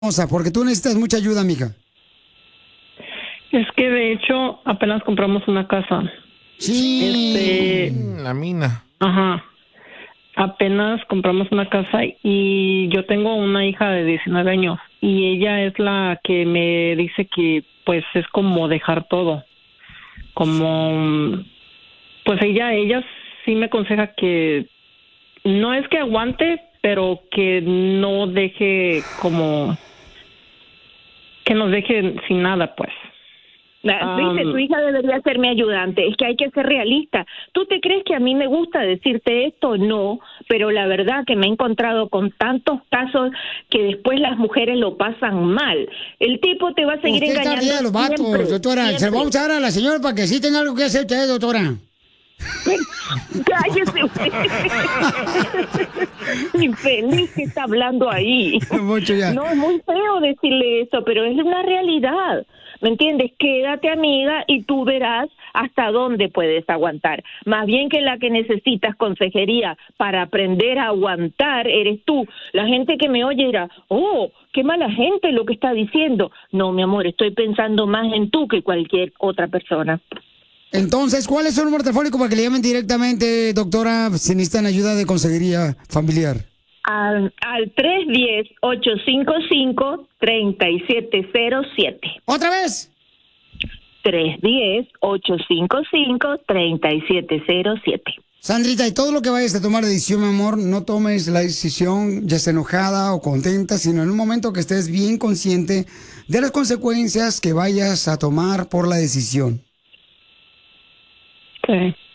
porque tú necesitas mucha ayuda, mija. Es que de hecho apenas compramos una casa. Sí. La mina. Ajá. Apenas compramos una casa y yo tengo una hija de 19 años y ella es la que me dice que pues es como dejar todo. Como pues ella sí me aconseja que no es que aguante, pero que no deje como que nos deje sin nada, pues. Dice, tu hija debería ser mi ayudante. Es que hay que ser realista. ¿Tú te crees que a mí me gusta decirte esto? No, pero la verdad que me he encontrado con tantos casos que después las mujeres lo pasan mal. El tipo te va a seguir Usted engañando. Está bien, los vatos, siempre, doctora. siempre. Se lo vamos a dar a la señora para que sí tenga algo que hacer usted, doctora. Cállese usted. Infeliz que está hablando ahí. Mucho ya. No, es muy feo decirle eso, pero es una realidad. ¿Me entiendes? Quédate, amiga, y tú verás hasta dónde puedes aguantar. Más bien que la que necesitas consejería para aprender a aguantar eres tú. La gente que me oye dirá, oh, qué mala gente lo que está diciendo. No, mi amor, estoy pensando más en tú que cualquier otra persona. Entonces, ¿cuál es su número telefónico para que le llamen directamente, doctora, si necesitan ayuda de consejería familiar? Al 310-855-3707. ¿Otra vez? 310-855-3707. Sandrita, y todo lo que vayas a tomar de decisión, mi amor, no tomes la decisión ya sea enojada o contenta, sino en un momento que estés bien consciente de las consecuencias que vayas a tomar por la decisión. Sí.